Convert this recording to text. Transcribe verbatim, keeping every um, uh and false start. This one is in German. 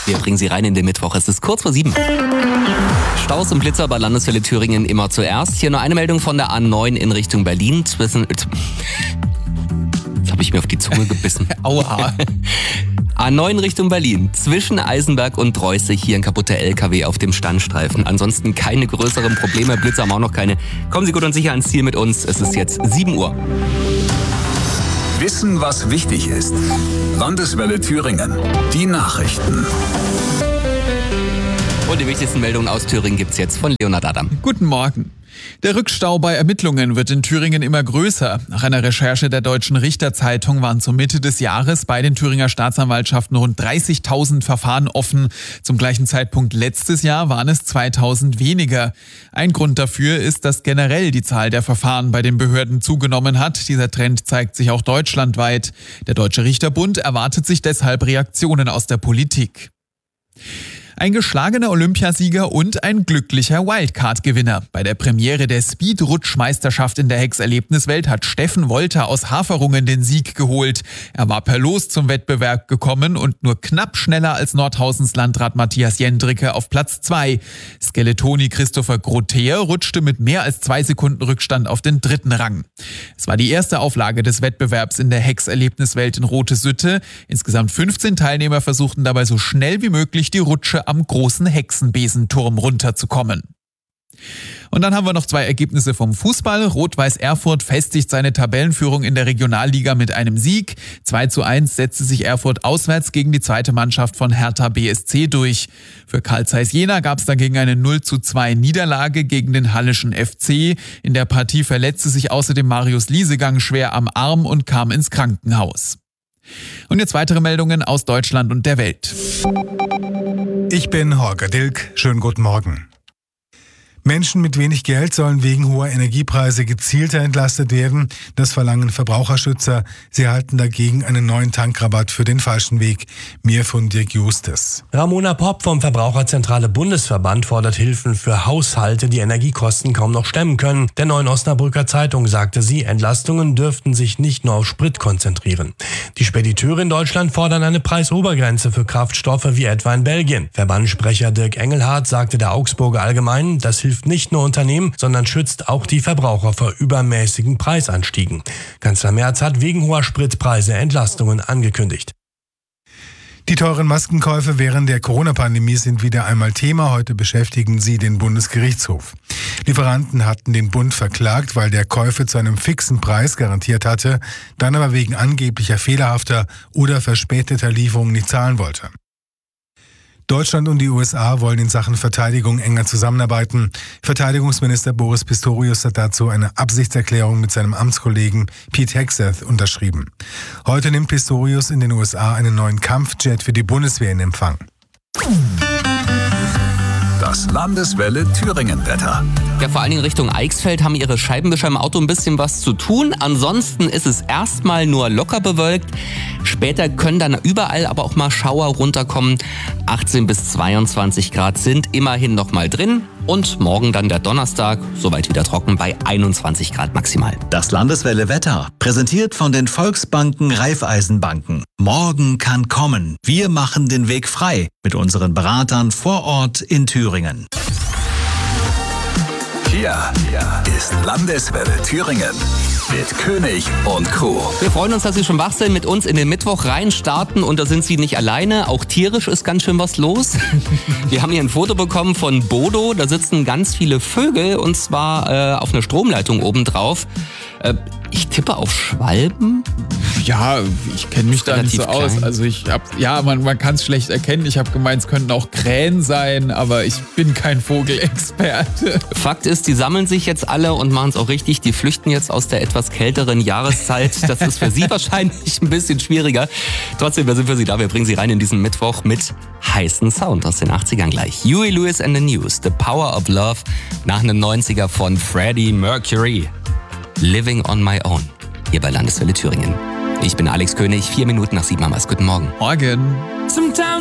Wir bringen Sie rein in den Mittwoch. Es ist kurz vor sieben. Staus und Blitzer bei Landeswelle Thüringen immer zuerst. Hier nur eine Meldung von der A neun in Richtung Berlin. Zwischen... Jetzt habe ich mir auf die Zunge gebissen. Aua. A neun Richtung Berlin. Zwischen Eisenberg und Dreußig hier ein kaputter L K W auf dem Standstreifen. Ansonsten keine größeren Probleme. Blitzer haben auch noch keine. Kommen Sie gut und sicher ans Ziel mit uns. Es ist jetzt sieben Uhr. Wissen, was wichtig ist. Landeswelle Thüringen. Die Nachrichten. Und die wichtigsten Meldungen aus Thüringen gibt's jetzt von Leonhard Adam. Guten Morgen. Der Rückstau bei Ermittlungen wird in Thüringen immer größer. Nach einer Recherche der Deutschen Richterzeitung waren zur Mitte des Jahres bei den Thüringer Staatsanwaltschaften rund dreißigtausend Verfahren offen. Zum gleichen Zeitpunkt letztes Jahr waren es zweitausend weniger. Ein Grund dafür ist, dass generell die Zahl der Verfahren bei den Behörden zugenommen hat. Dieser Trend zeigt sich auch deutschlandweit. Der Deutsche Richterbund erwartet sich deshalb Reaktionen aus der Politik. Ein geschlagener Olympiasieger und ein glücklicher Wildcard-Gewinner. Bei der Premiere der Speed-Rutschmeisterschaft in der Hex-Erlebniswelt hat Steffen Wolter aus Haferungen den Sieg geholt. Er war per Los zum Wettbewerb gekommen und nur knapp schneller als Nordhausens Landrat Matthias Jendricke auf Platz zwei. Skeletoni Christopher Grotheer rutschte mit mehr als zwei Sekunden Rückstand auf den dritten Rang. Es war die erste Auflage des Wettbewerbs in der Hex-Erlebniswelt in Rote-Sütte. Insgesamt fünfzehn Teilnehmer versuchten dabei so schnell wie möglich die Rutsche am großen Hexenbesenturm runterzukommen. Und dann haben wir noch zwei Ergebnisse vom Fußball. Rot-Weiß Erfurt festigt seine Tabellenführung in der Regionalliga mit einem Sieg. zwei zu eins setzte sich Erfurt auswärts gegen die zweite Mannschaft von Hertha B S C durch. Für Carl Zeiss Jena gab es dagegen eine null zu zwei Niederlage gegen den Halleschen F C. In der Partie verletzte sich außerdem Marius Liesegang schwer am Arm und kam ins Krankenhaus. Und jetzt weitere Meldungen aus Deutschland und der Welt. Ich bin Holger Dilk. Schönen guten Morgen. Menschen mit wenig Geld sollen wegen hoher Energiepreise gezielter entlastet werden. Das verlangen Verbraucherschützer. Sie halten dagegen einen neuen Tankrabatt für den falschen Weg. Mehr von Dirk Justes. Ramona Popp vom Verbraucherzentrale Bundesverband fordert Hilfen für Haushalte, die Energiekosten kaum noch stemmen können. Der Neuen Osnabrücker Zeitung sagte sie, Entlastungen dürften sich nicht nur auf Sprit konzentrieren. Die Spediteure in Deutschland fordern eine Preisobergrenze für Kraftstoffe wie etwa in Belgien. Verbandssprecher Dirk Engelhardt sagte der Augsburger Allgemeinen, das hilft nicht nur Unternehmen, sondern schützt auch die Verbraucher vor übermäßigen Preisanstiegen. Kanzler Merz hat wegen hoher Spritpreise Entlastungen angekündigt. Die teuren Maskenkäufe während der Corona-Pandemie sind wieder einmal Thema. Heute beschäftigen sie den Bundesgerichtshof. Lieferanten hatten den Bund verklagt, weil der Käufer zu einem fixen Preis garantiert hatte, dann aber wegen angeblicher fehlerhafter oder verspäteter Lieferungen nicht zahlen wollte. Deutschland und die U S A wollen in Sachen Verteidigung enger zusammenarbeiten. Verteidigungsminister Boris Pistorius hat dazu eine Absichtserklärung mit seinem Amtskollegen Pete Hegseth unterschrieben. Heute nimmt Pistorius in den U S A einen neuen Kampfjet für die Bundeswehr in Empfang. Das Landeswelle Thüringen-Wetter. Ja, vor allen Dingen Richtung Eichsfeld haben ihre Scheibenwischer im Auto ein bisschen was zu tun. Ansonsten ist es erstmal nur locker bewölkt. Später können dann überall aber auch mal Schauer runterkommen. achtzehn bis zweiundzwanzig Grad sind immerhin noch mal drin. Und morgen dann der Donnerstag, soweit wieder trocken, bei einundzwanzig Grad maximal. Das Landeswelle Wetter, präsentiert von den Volksbanken Raiffeisenbanken. Morgen kann kommen. Wir machen den Weg frei mit unseren Beratern vor Ort in Thüringen. Hier ist Landeswelle Thüringen mit König und Co. Wir freuen uns, dass Sie schon wach sind, mit uns in den Mittwoch rein starten. Und da sind Sie nicht alleine. Auch tierisch ist ganz schön was los. Wir haben hier ein Foto bekommen von Bodo. Da sitzen ganz viele Vögel und zwar äh, auf einer Stromleitung obendrauf. Äh, ich tippe auf Schwalben. Ja, ich kenne mich da nicht so klein. aus. Also ich hab, ja, man, man kann es schlecht erkennen. Ich habe gemeint, es könnten auch Krähen sein, aber ich bin kein Vogelexperte. Fakt ist, die sammeln sich jetzt alle und machen es auch richtig. Die flüchten jetzt aus der etwas kälteren Jahreszeit. Das ist für Sie wahrscheinlich ein bisschen schwieriger. Trotzdem, wir sind für Sie da. Wir bringen Sie rein in diesen Mittwoch mit heißen Sound aus den achtzigern gleich. Huey Lewis and the News, The Power of Love, nach einem neunziger von Freddie Mercury. Living on my own. Hier bei Landeswelle Thüringen. Ich bin Alex König, vier Minuten nach sieben haben wir es. Guten Morgen. Morgen. Sometimes